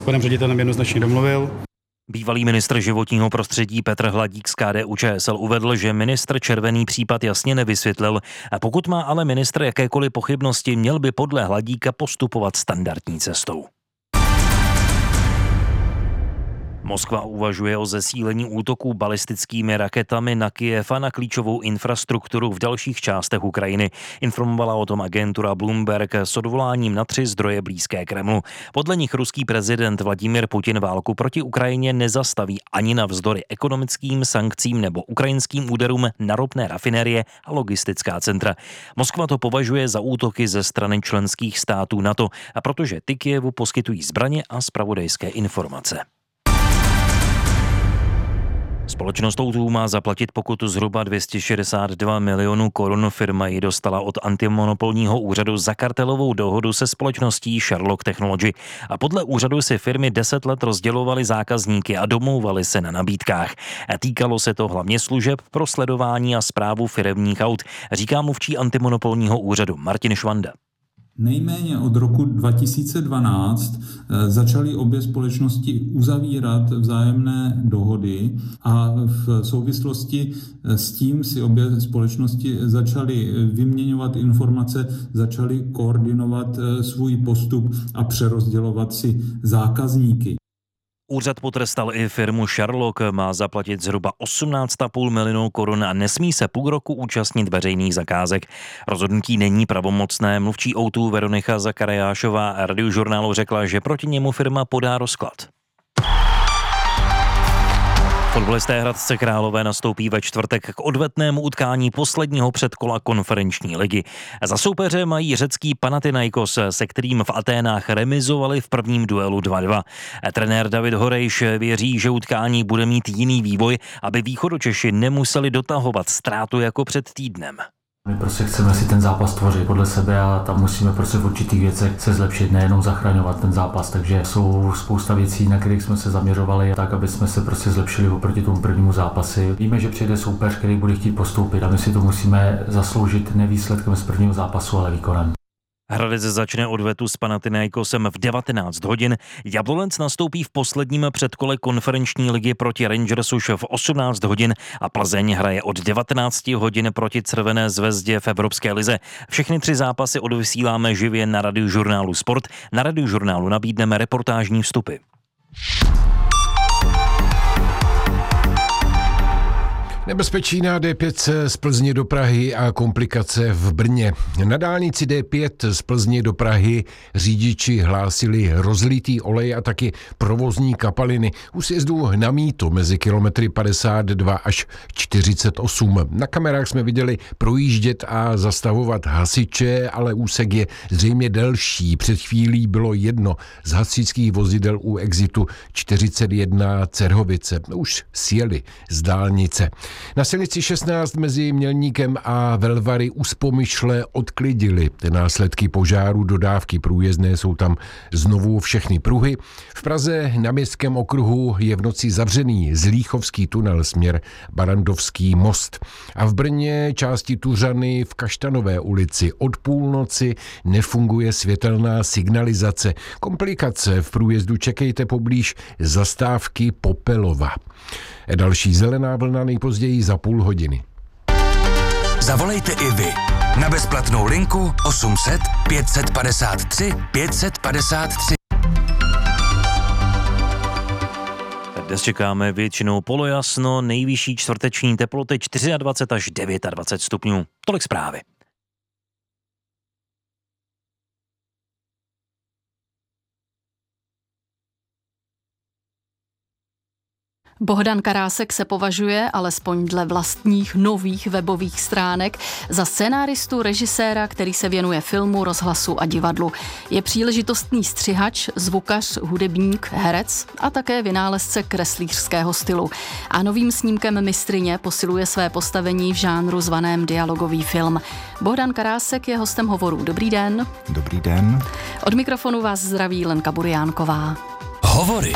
Panem ředitelem jednoznačně domluvil. Bývalý ministr životního prostředí Petr Hladík z KDU-ČSL uvedl, že ministr Červený případ jasně nevysvětlil, a pokud má ale ministr jakékoliv pochybnosti, měl by podle Hladíka postupovat standardní cestou. Moskva uvažuje o zesílení útoků balistickými raketami na Kyjev a na klíčovou infrastrukturu v dalších částech Ukrajiny. Informovala o tom agentura Bloomberg s odvoláním na 3 zdroje blízké Kremlu. Podle nich ruský prezident Vladimír Putin válku proti Ukrajině nezastaví ani navzdory ekonomickým sankcím nebo ukrajinským úderům na ropné rafinérie a logistická centra. Moskva to považuje za útoky ze strany členských států NATO, a protože ty Kyjevu poskytují zbraně a zpravodajské informace. Společnost O2 má zaplatit pokutu zhruba 262 milionů korun. Firma ji dostala od antimonopolního úřadu za kartelovou dohodu se společností Sherlock Technology. A podle úřadu si firmy 10 let rozdělovaly zákazníky a domlouvaly se na nabídkách. A týkalo se to hlavně služeb pro sledování a správu firemních aut, říká mluvčí antimonopolního úřadu Martin Švanda. Nejméně od roku 2012 začaly obě společnosti uzavírat vzájemné dohody a v souvislosti s tím si obě společnosti začaly vyměňovat informace, začaly koordinovat svůj postup a přerozdělovat si zákazníky. Úřad potrestal i firmu Sherlock, má zaplatit zhruba 18,5 milionů korun a nesmí se půl roku účastnit veřejných zakázek. Rozhodnutí není pravomocné. Mluvčí O2 Veronika Zakariášová Radiožurnálu řekla, že proti němu firma podá rozklad. Fotbalisté Hradce Králové nastoupí ve čtvrtek k odvetnému utkání posledního předkola konferenční ligy. Za soupeře mají řecký Panathinaikos, se kterým v Aténách remizovali v prvním duelu 2-2. Trenér David Horejš věří, že utkání bude mít jiný vývoj, aby Východočeši nemuseli dotahovat ztrátu jako před týdnem. My prostě chceme si ten zápas tvořit podle sebe a tam musíme prostě v určitých věcech se zlepšit, nejenom zachraňovat ten zápas, takže jsou spousta věcí, na kterých jsme se zaměřovali tak, aby jsme se prostě zlepšili oproti tomu prvnímu zápasi. Víme, že přijde soupeř, který bude chtít postoupit a my si to musíme zasloužit ne výsledkem z prvního zápasu, ale výkonem. Hradec začne odvetu s Panathinaikosem v 19 hodin. Jablonec nastoupí v posledním předkole konferenční ligy proti Rangers už v 18 hodin a Plzeň hraje od 19 hodin proti Červené zvezdě v Evropské lize. Všechny 3 zápasy odvysíláme živě na Radiožurnálu Sport. Na Radiožurnálu nabídneme reportážní vstupy. Nebezpečí na D5 z Plzně do Prahy a komplikace v Brně. Na dálnici D5 z Plzně do Prahy řidiči hlásili rozlitý olej a taky provozní kapaliny u sjezdu na Mýto mezi kilometry 52 až 48. Na kamerách jsme viděli projíždět a zastavovat hasiče, ale úsek je zřejmě delší. Před chvílí bylo jedno z hasičských vozidel u exitu 41 Cerhovice. Už sjeli z dálnice. Na silnici 16 mezi Mělníkem a Velvary u Spomyšle odklidili následky požáru. Dodávky průjezdné jsou tam znovu všechny pruhy. V Praze na Městském okruhu je v noci zavřený Zlíchovský tunel směr Barandovský most. A v Brně části Tuřany v Kaštanové ulici od půlnoci nefunguje světelná signalizace. Komplikace v průjezdu čekejte poblíž zastávky Popelova. Další zelená vlna nejpozději za půl hodiny. Zavolejte i vy na bezplatnou linku 800 553 553. Dnes čekáme většinou polojasno, nejvyšší čtvrteční teploty 24 až 29 stupňů. Tolik zprávy. Bohdan Karásek se považuje, alespoň dle vlastních nových webových stránek, za scénáristu, režiséra, který se věnuje filmu, rozhlasu a divadlu. Je příležitostný střihač, zvukař, hudebník, herec a také vynálezce kreslířského stylu. A novým snímkem Mistryně posiluje své postavení v žánru zvaném dialogový film. Bohdan Karásek je hostem Hovorů. Dobrý den. Dobrý den. Od mikrofonu vás zdraví Lenka Buriánková. Hovory.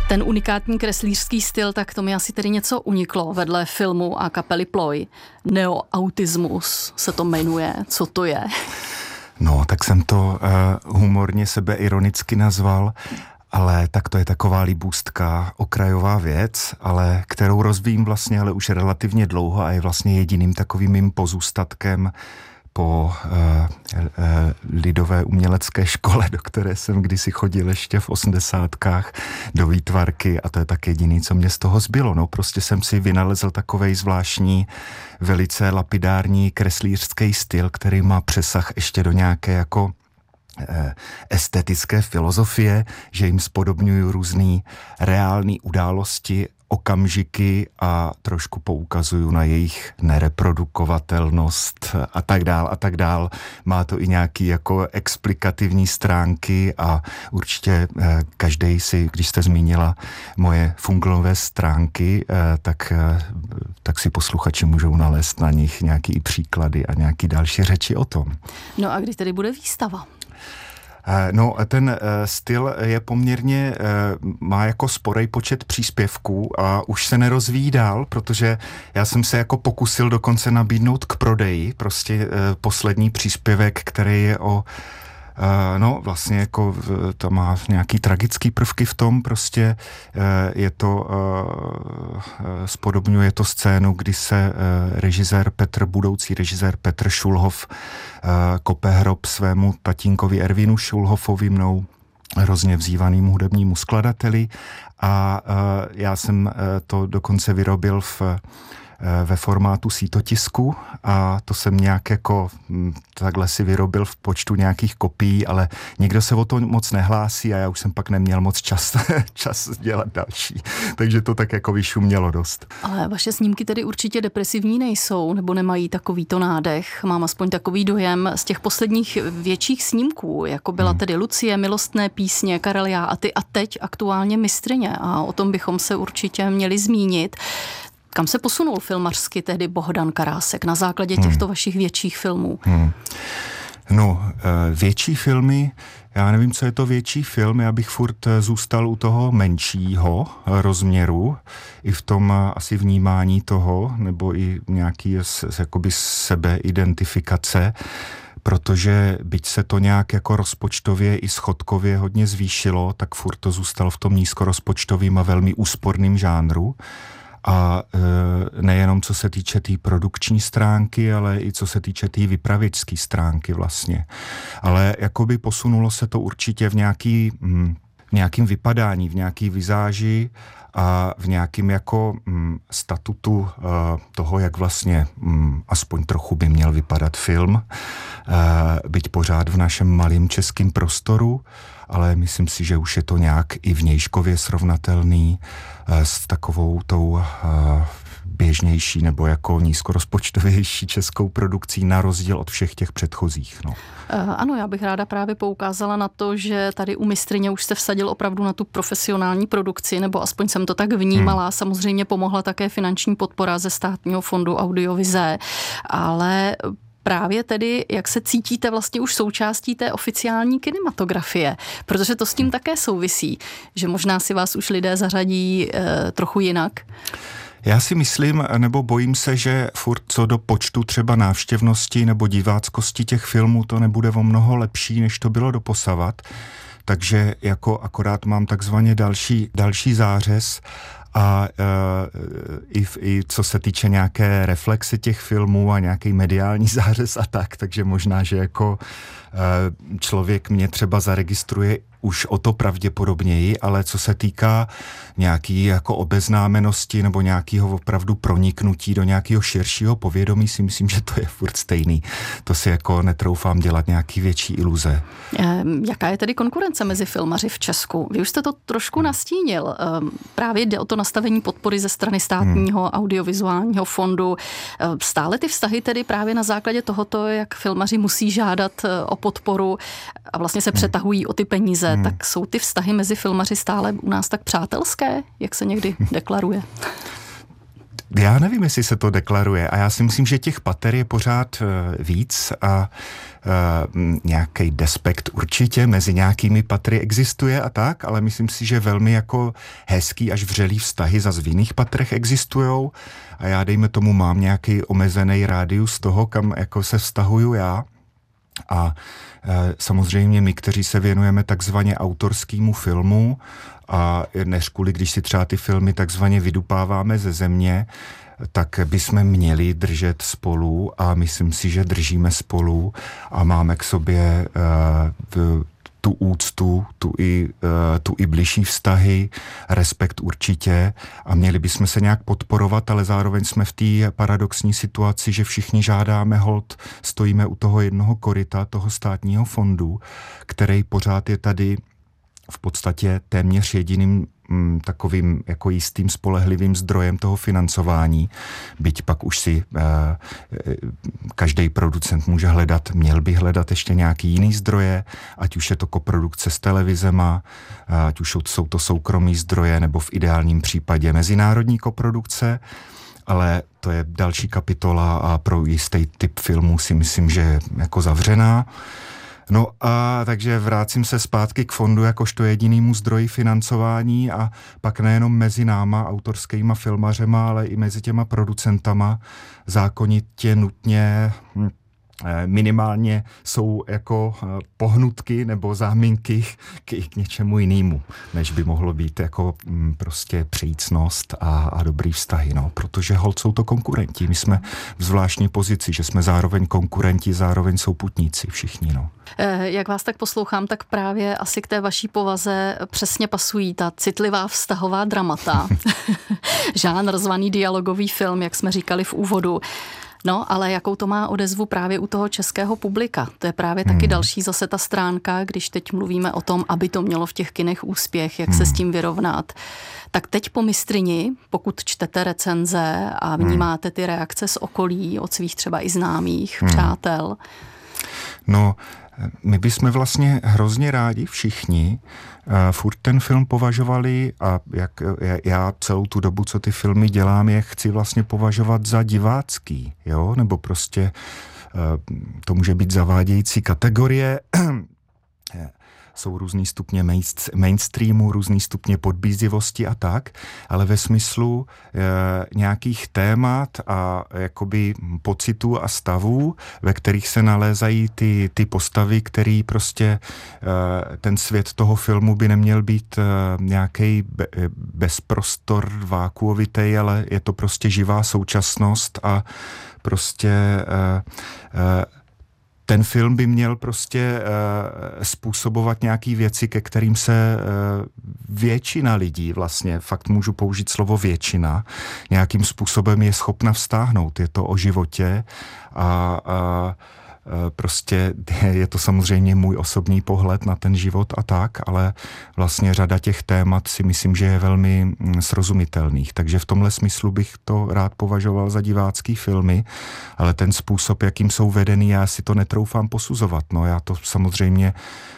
Ten unikátní kreslířský styl, tak to mi asi tedy něco uniklo vedle filmu a kapely Ploj. Neoautismus se to jmenuje. Co to je? No, tak jsem to humorně sebeironicky nazval, ale tak to je taková libůstka, okrajová věc, ale kterou rozvíjím vlastně ale už relativně dlouho a je vlastně jediným takovým mým pozůstatkem po lidové umělecké škole, do které jsem kdysi chodil ještě v 80kách do výtvarky a to je tak jediný, co mě z toho zbylo. No, prostě jsem si vynalezl takovej zvláštní, velice lapidární kreslířský styl, který má přesah ještě do nějaké jako estetické filozofie, že jim spodobňuju různý reální události, okamžiky a trošku poukazuju na jejich nereprodukovatelnost a tak dál. Má to i nějaký jako explikativní stránky a určitě každej si, když jste zmínila moje funglové stránky, tak si posluchači můžou nalézt na nich nějaký příklady a nějaký další řeči o tom. No a kdy tedy bude výstava? No, ten styl je poměrně, má jako sporej počet příspěvků a už se nerozvíjí dál, protože já jsem se jako pokusil dokonce nabídnout k prodeji, prostě poslední příspěvek, který je o no vlastně jako to má nějaký tragický prvky v tom, prostě je to, spodobňuje to scénu, kdy se budoucí režisér Petr Šulhov kope hrob svému tatínkovi Ervinu Šulhofovi, mnou hrozně vzývaným hudebnímu skladateli a já jsem to dokonce vyrobil ve formátu sítotisku a to jsem nějak jako takhle si vyrobil v počtu nějakých kopií, ale nikdo se o to moc nehlásí a já už jsem pak neměl moc čas dělat další. Takže to tak jako vyšumělo dost. Ale vaše snímky tedy určitě depresivní nejsou, nebo nemají takovýto nádech. Mám aspoň takový dojem z těch posledních větších snímků, jako byla tedy Lucie, Milostné písně, Karel, já a ty a teď aktuálně Mistryně a o tom bychom se určitě měli zmínit. Kam se posunul filmařsky tehdy Bohdan Karásek na základě těchto vašich větších filmů? No, větší filmy, já nevím, co je to větší film, já bych furt zůstal u toho menšího rozměru, i v tom asi vnímání toho, nebo i nějaký jakoby sebeidentifikace, protože byť se to nějak jako rozpočtově i schodkově hodně zvýšilo, tak furt to zůstalo v tom nízkorozpočtovým a velmi úsporným žánru. A nejenom co se týče té produkční stránky, ale i co se týče té vypravěčské stránky vlastně. Ale jakoby posunulo se to určitě v nějakým vypadání, v nějaký vizáži a v nějakým jako statutu toho, jak vlastně aspoň trochu by měl vypadat film, byť pořád v našem malém českém prostoru, ale myslím si, že už je to nějak i vnějškově srovnatelný s takovou tou běžnější nebo jako nízkorozpočtovější českou produkcí na rozdíl od všech těch předchozích. No. Ano, já bych ráda právě poukázala na to, že tady u Mistryně už se vsadil opravdu na tu profesionální produkci, nebo aspoň jsem to tak vnímala. Samozřejmě pomohla také finanční podpora ze Státního fondu audiovize, ale právě tedy, jak se cítíte vlastně už součástí té oficiální kinematografie, protože to s tím také souvisí, že možná si vás už lidé zařadí trochu jinak. Já si myslím, nebo bojím se, že furt co do počtu třeba návštěvnosti nebo diváckosti těch filmů to nebude o mnoho lepší, než to bylo doposavat. Takže jako akorát mám takzvaně další zářez a i co se týče nějaké reflexe těch filmů a nějaký mediální zářez a tak, takže možná, že jako člověk mě třeba zaregistruje už o to pravděpodobněji, ale co se týká nějaký jako obeznámenosti nebo nějakého opravdu proniknutí do nějakého širšího povědomí, si myslím, že to je furt stejný. To si jako netroufám dělat nějaký větší iluze. Jaká je tedy konkurence mezi filmaři v Česku? Vy už jste to trošku nastínil. Právě jde o to nastavení podpory ze strany Státního audiovizuálního fondu. Stále ty vztahy tedy právě na základě tohoto, jak filmaři musí žádat o podporu a vlastně se přetahují o ty peníze, tak jsou ty vztahy mezi filmaři stále u nás tak přátelské, jak se někdy deklaruje? Já nevím, jestli se to deklaruje a já si myslím, že těch pater je pořád víc a nějaký despekt určitě mezi nějakými patry existuje a tak, ale myslím si, že velmi jako hezký až vřelý vztahy zas v jiných patrech existujou a já dejme tomu mám nějaký omezený rádius toho, kam jako se vztahuju já. A samozřejmě my, kteří se věnujeme takzvaně autorskému filmu a než kvůli, když si třeba ty filmy takzvaně vydupáváme ze země, tak bychom měli držet spolu a myslím si, že držíme spolu a máme k sobě tu úctu, tu i bližší vztahy, respekt určitě a měli bychom se nějak podporovat, ale zároveň jsme v té paradoxní situaci, že všichni žádáme holt, stojíme u toho jednoho koryta, toho státního fondu, který pořád je tady v podstatě téměř jediným takovým jako jistým spolehlivým zdrojem toho financování, byť pak už si každý producent může hledat, měl by hledat ještě nějaký jiný zdroje, ať už je to koprodukce s televizema, ať už jsou to soukromí zdroje, nebo v ideálním případě mezinárodní koprodukce, ale to je další kapitola a pro jistý typ filmů si myslím, že je jako zavřená. No a takže vrácím se zpátky k fondu jakožto jedinému zdroji financování a pak nejenom mezi náma, autorskýma filmařema, ale i mezi těma producentama zákonitě nutně minimálně jsou jako pohnutky nebo záminky k něčemu jinému, než by mohlo být jako prostě přícnost a dobrý vztahy, no, protože holt jsou to konkurenti. My jsme v zvláštní pozici, že jsme zároveň konkurenti, zároveň souputníci všichni, no. Jak vás tak poslouchám, tak právě asi k té vaší povaze přesně pasují ta citlivá vztahová dramata. Žánr zvaný dialogový film, jak jsme říkali v úvodu. No, ale jakou to má odezvu právě u toho českého publika? To je právě taky další zase ta stránka, když teď mluvíme o tom, aby to mělo v těch kinech úspěch, jak se s tím vyrovnat. Tak teď po Mistryni, pokud čtete recenze a vnímáte ty reakce z okolí, od svých třeba i známých, přátel. No, my bychom vlastně hrozně rádi všichni furt ten film považovali a jak já celou tu dobu, co ty filmy dělám, je chci vlastně považovat za divácký, jo, nebo prostě to může být zavádějící kategorie. Jsou různý stupně mainstreamu, různý stupně podbízivosti a tak, ale ve smyslu nějakých témat a jakoby pocitů a stavů, ve kterých se nalézají ty postavy, který prostě ten svět toho filmu by neměl být nějaký bezprostor vákuovitej, ale je to prostě živá současnost a prostě ten film by měl prostě způsobovat nějaký věci, ke kterým se většina lidí, vlastně fakt můžu použít slovo většina, nějakým způsobem je schopna vztáhnout. Je to o životě a prostě je to samozřejmě můj osobní pohled na ten život a tak, ale vlastně řada těch témat si myslím, že je velmi srozumitelných. Takže v tomhle smyslu bych to rád považoval za divácký filmy, ale ten způsob, jakým jsou vedený, já si to netroufám posuzovat. No, já to samozřejmě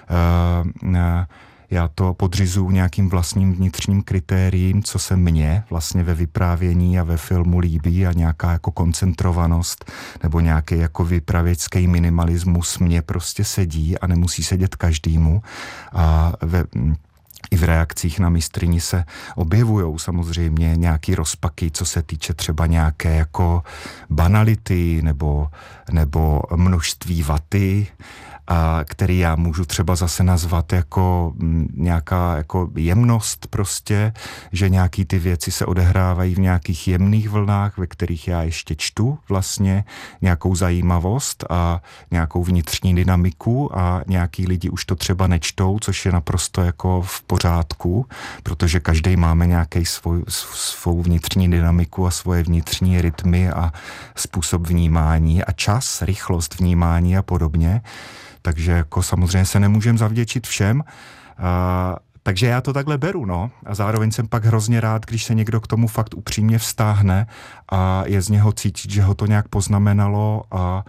já to podřizuju nějakým vlastním vnitřním kritériím, co se mně vlastně ve vyprávění a ve filmu líbí a nějaká jako koncentrovanost nebo nějaký jako vypravěcký minimalismus mně prostě sedí a nemusí sedět každému. A i v reakcích na Mistryni se objevujou samozřejmě nějaký rozpaky, co se týče třeba nějaké jako banality nebo množství vaty, a který já můžu třeba zase nazvat jako nějaká jako jemnost prostě, že nějaký ty věci se odehrávají v nějakých jemných vlnách, ve kterých já ještě čtu vlastně nějakou zajímavost a nějakou vnitřní dynamiku a nějaký lidi už to třeba nečtou, což je naprosto jako v pořádku, protože každý máme nějaký svou vnitřní dynamiku a svoje vnitřní rytmy a způsob vnímání a čas, rychlost vnímání a podobně. Takže jako samozřejmě se nemůžem zavděčit všem, takže já to takhle beru, no. A zároveň jsem pak hrozně rád, když se někdo k tomu fakt upřímně vztáhne a je z něho cítit, že ho to nějak poznamenalo a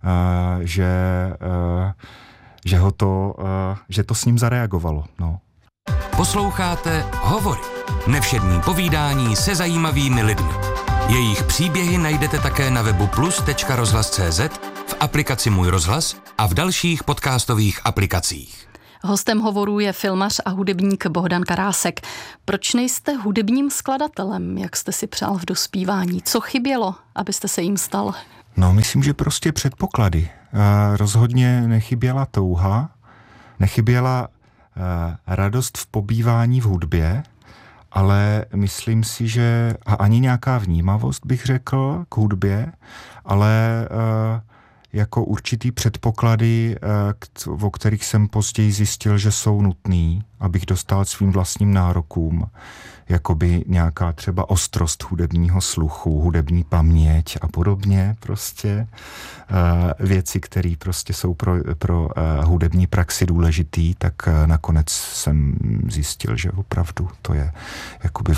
že to s ním zareagovalo, no. Posloucháte Hovory. Nevšední povídání se zajímavými lidmi. Jejich příběhy najdete také na webu plus.rozhlas.cz, v aplikaci Můj rozhlas a v dalších podcastových aplikacích. Hostem hovoru je filmař a hudebník Bohdan Karásek. Proč nejste hudebním skladatelem, jak jste si přál v dospívání? Co chybělo, abyste se jim stal? No, myslím, že prostě předpoklady. Rozhodně nechyběla touha, nechyběla radost v pobývání v hudbě, ale myslím si, že ani nějaká vnímavost, bych řekl, k hudbě, ale jako určitý předpoklady, o kterých jsem později zjistil, že jsou nutný, abych dostal svým vlastním nárokům, jakoby nějaká třeba ostrost hudebního sluchu, hudební paměť a podobně, prostě věci, které prostě jsou pro hudební praxi důležitý, tak nakonec jsem zjistil, že opravdu to je jakoby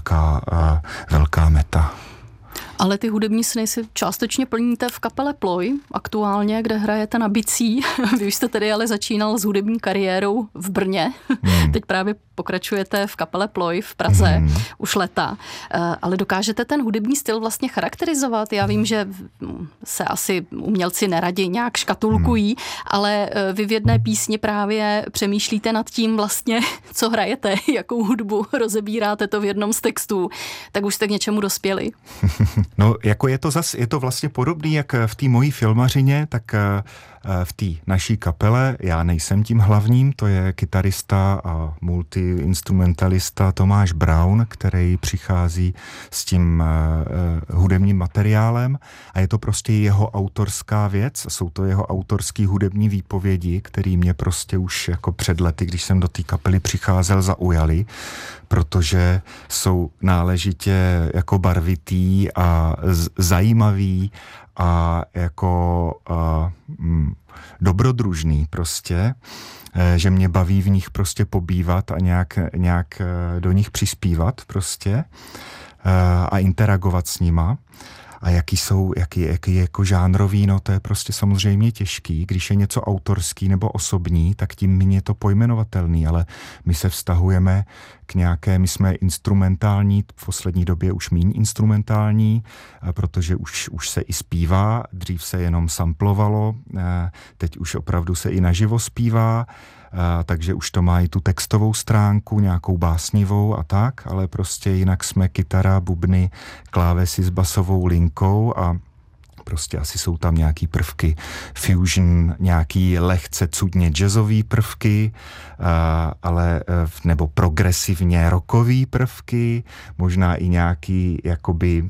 velká meta. Ale ty hudební sny si částečně plníte v kapele Ploj, aktuálně, kde hrajete na bicí. Vy už jste tedy ale začínal s hudební kariérou v Brně. Teď právě pokračujete v kapele Ploj v Praze už leta. Ale dokážete ten hudební styl vlastně charakterizovat? Já vím, že se asi umělci neradi nějak škatulkují, ale vy v jedné písni právě přemýšlíte nad tím vlastně, co hrajete, jakou hudbu rozebíráte to v jednom z textů. Tak už jste k něčemu dospěli. No, jako je to vlastně podobný, jak v té mojí filmařině, tak v té naší kapele. Já nejsem tím hlavním, to je kytarista a multiinstrumentalista Tomáš Brown, který přichází s tím hudebním materiálem a je to prostě jeho autorská věc. Jsou to jeho autorský hudební výpovědi, který mě prostě už jako před lety, když jsem do té kapely přicházel, zaujali, protože jsou náležitě jako barvitý a zajímavý a jako dobrodružný prostě, že mě baví v nich prostě pobývat a nějak do nich přispívat prostě a interagovat s nima. A jaký je jako žánrový, no to je prostě samozřejmě těžký. Když je něco autorský nebo osobní, tak tím méně je to pojmenovatelný, ale my se vztahujeme k my jsme instrumentální, v poslední době už míň instrumentální, protože už se i zpívá, dřív se jenom samplovalo, teď už opravdu se i naživo zpívá, takže už to má i tu textovou stránku, nějakou básnivou a tak, ale prostě jinak jsme kytara, bubny, klávesy s basovou linkou a prostě asi jsou tam nějaký prvky fusion, nějaký lehce cudně jazzový prvky, nebo progresivně rockový prvky, možná i nějaký jakoby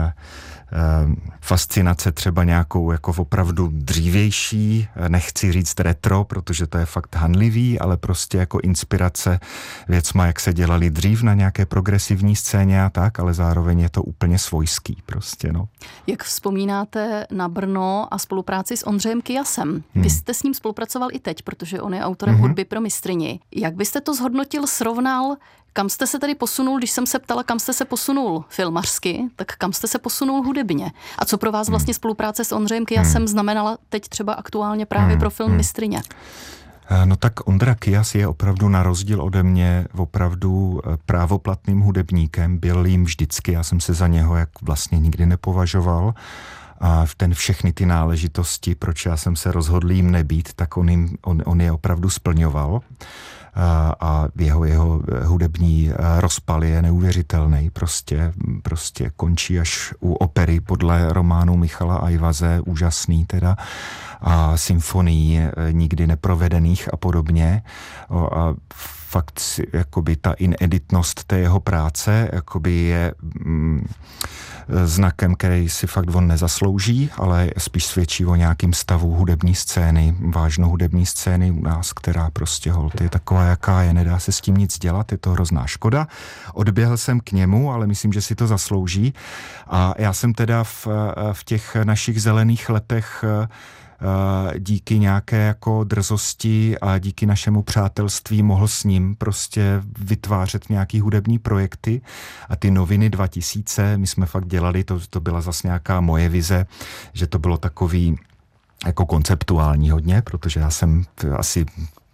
fascinace třeba nějakou jako opravdu dřívější, nechci říct retro, protože to je fakt hanlivý, ale prostě jako inspirace věcma, jak se dělali dřív na nějaké progresivní scéně a tak, ale zároveň je to úplně svojský prostě, no. Jak vzpomínáte na Brno a spolupráci s Ondřejem Kyasem? Vy jste s ním spolupracoval i teď, protože on je autorem hudby pro mistryni. Jak byste to zhodnotil, srovnal? Kam jste se tady posunul, když jsem se ptala, kam jste se posunul filmařsky, tak kam jste se posunul hudebně? A co pro vás vlastně spolupráce s Ondřejem Kyasem znamenala teď třeba aktuálně právě pro film Mistryně? No tak Ondra Kyas je opravdu na rozdíl ode mě opravdu právoplatným hudebníkem, byl jím vždycky, já jsem se za něho jak vlastně nikdy nepovažoval. A všechny ty náležitosti, proč já jsem se rozhodl jim nebýt, tak on je opravdu splňoval. A jeho hudební rozpal je neuvěřitelný. Prostě končí až u opery podle románu Michala Ajvaze, úžasný teda, a symfonií nikdy neprovedených a podobně. A fakt jakoby ta ineditnost té jeho práce jakoby je znakem, který si fakt on nezaslouží, ale spíš svědčí o nějakým stavu hudební scény, vážnou hudební scény u nás, která prostě holt je taková, jaká je, nedá se s tím nic dělat, je to hrozná škoda. Odběhl jsem k němu, ale myslím, že si to zaslouží. A já jsem teda v těch našich zelených letech díky nějaké jako drzosti a díky našemu přátelství mohl s ním prostě vytvářet nějaký hudební projekty a ty noviny 2000, my jsme fakt dělali, to byla zase nějaká moje vize, že to bylo takový jako konceptuální hodně, protože já jsem asi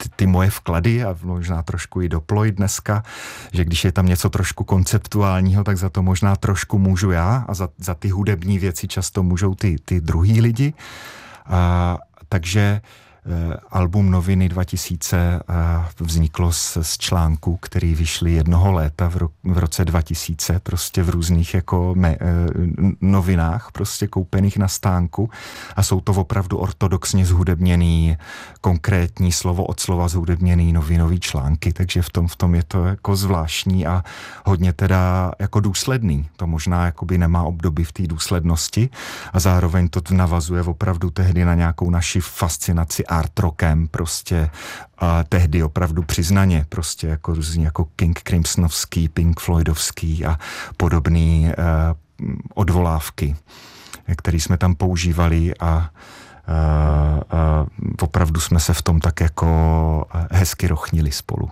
ty moje vklady a možná trošku i doploy dneska, že když je tam něco trošku konceptuálního, tak za to možná trošku můžu já a za ty hudební věci často můžou ty druhý lidi. Takže album Noviny 2000 vzniklo z článků, který vyšly jednoho léta v roce 2000, prostě v různých jako novinách, prostě koupených na stánku a jsou to opravdu ortodoxně zhudebněný, konkrétní slovo od slova zhudebněný novinový články, takže v tom je to jako zvláštní a hodně teda jako důsledný. To možná jakoby nemá obdoby v té důslednosti a zároveň to navazuje opravdu tehdy na nějakou naši fascinaci art rockem prostě a tehdy opravdu přiznaně prostě jako různě jako King Crimsonovský, Pink Floydovský a podobný odvolávky, které jsme tam používali a opravdu jsme se v tom tak jako hezky rochnili spolu.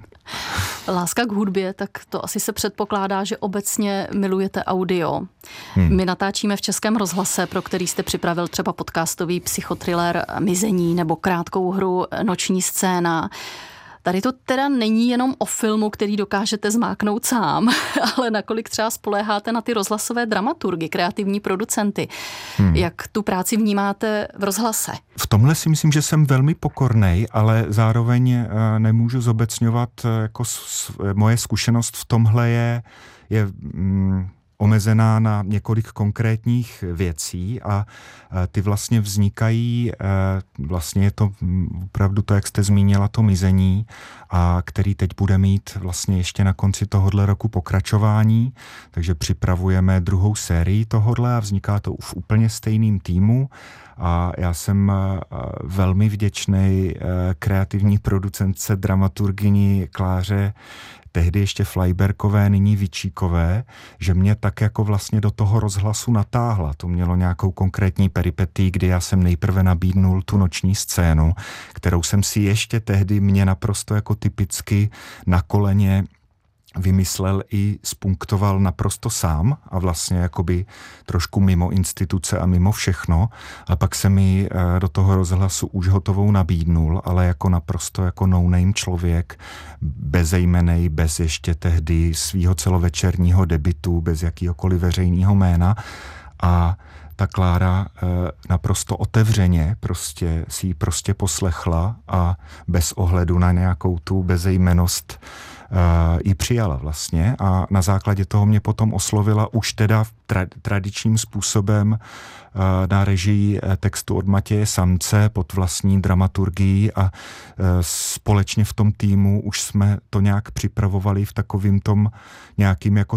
Láska k hudbě, tak to asi se předpokládá, že obecně milujete audio. My natáčíme v Českém rozhlase, pro který jste připravil třeba podcastový psychotriller Mizení nebo krátkou hru Noční scéna. Tady to teda není jenom o filmu, který dokážete zmáknout sám, ale nakolik třeba spoléháte na ty rozhlasové dramaturgy, kreativní producenty. Jak tu práci vnímáte v rozhlase? V tomhle si myslím, že jsem velmi pokornej, ale zároveň nemůžu zobecňovat, jako moje zkušenost v tomhle je omezená na několik konkrétních věcí a ty vlastně vznikají, vlastně je to opravdu to, jak jste zmínila, to Mizení, a který teď bude mít vlastně ještě na konci tohohle roku pokračování, takže připravujeme druhou sérii tohohle a vzniká to v úplně stejným týmu a já jsem velmi vděčný kreativní producentce, dramaturgyni Kláře tehdy ještě Flajberkové, nyní Vičíkové, že mě tak jako vlastně do toho rozhlasu natáhla. To mělo nějakou konkrétní peripetii, kdy já jsem nejprve nabídnul tu Noční scénu, kterou jsem si ještě tehdy mě naprosto jako typicky na koleně vymyslel i spunktoval naprosto sám a vlastně jakoby trošku mimo instituce a mimo všechno. A pak se mi do toho rozhlasu už hotovou nabídnul, ale jako naprosto jako no-name člověk, bezejmenej, bez ještě tehdy svýho celovečerního debutu, bez jakýhokoliv veřejného jména. A ta Klára naprosto otevřeně si ji prostě poslechla a bez ohledu na nějakou tu bezejmenost ji přijala vlastně a na základě toho mě potom oslovila už teda tradičním způsobem na režii textu od Matěje Samce pod vlastní dramaturgií a společně v tom týmu už jsme to nějak připravovali v takovým tom nějakým jako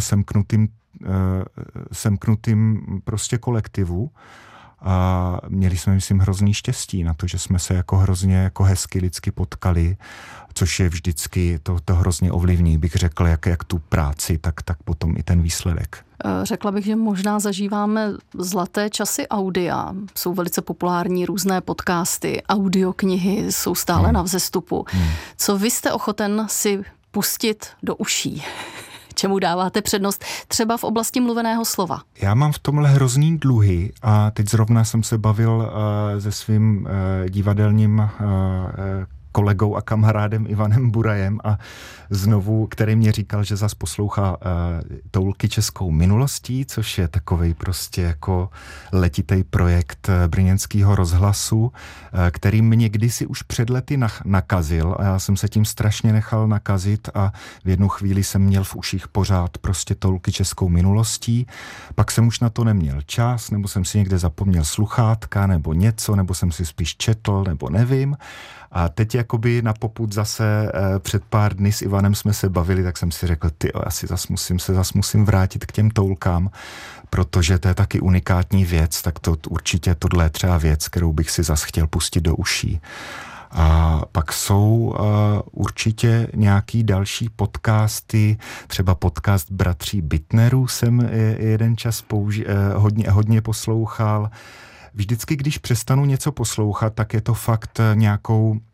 semknutým prostě kolektivu. A měli jsme, myslím, hrozný štěstí na to, že jsme se jako hrozně jako hezky lidsky potkali, což je vždycky, to hrozně ovlivní, bych řekl, jak tu práci, tak potom i ten výsledek. Řekla bych, že možná zažíváme zlaté časy audia. Jsou velice populární různé podcasty, audioknihy jsou stále na vzestupu. Co vy jste ochoten si pustit do uší? Čemu dáváte přednost třeba v oblasti mluveného slova? Já mám v tomhle hrozný dluhy a teď zrovna jsem se bavil se svým divadelním kolegou a kamarádem Ivanem Burajem a znovu, který mě říkal, že zas poslouchá Toulky českou minulostí, což je takovej prostě jako letitej projekt brněnského rozhlasu, který mě kdysi už před lety nakazil a já jsem se tím strašně nechal nakazit a v jednu chvíli jsem měl v uších pořád prostě Toulky českou minulostí, pak jsem už na to neměl čas, nebo jsem si někde zapomněl sluchátka, nebo něco, nebo jsem si spíš četl, nebo nevím. A teď jakoby na popud zase před pár dny s Ivanem jsme se bavili, tak jsem si řekl, asi zas musím vrátit k těm Toulkám, protože to je taky unikátní věc, tak to určitě tohle je třeba věc, kterou bych si zas chtěl pustit do uší. A pak jsou určitě nějaký další podcasty, třeba podcast Bratří Bittnerů jsem jeden čas hodně poslouchal. Vždycky, když přestanu něco poslouchat, tak je to fakt nějakou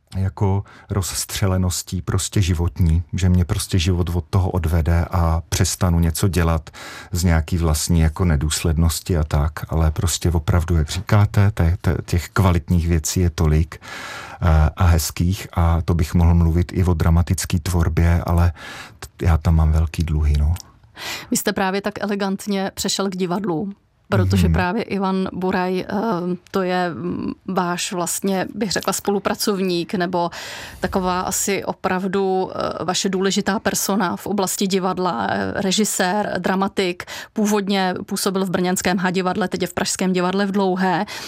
jako rozstřeleností prostě životní, že mě prostě život od toho odvede a přestanu něco dělat z nějaký vlastní jako nedůslednosti a tak, ale prostě opravdu, jak říkáte, těch kvalitních věcí je tolik a hezkých a to bych mohl mluvit i o dramatické tvorbě, ale já tam mám velký dluhy, no. Vy jste právě tak elegantně přešel k divadlu, protože právě Ivan Buraj, to je váš vlastně, bych řekla, spolupracovník, nebo taková asi opravdu vaše důležitá persona v oblasti divadla, režisér, dramatik, původně působil v brněnském H divadle, teď je v pražském divadle v Dlouhé.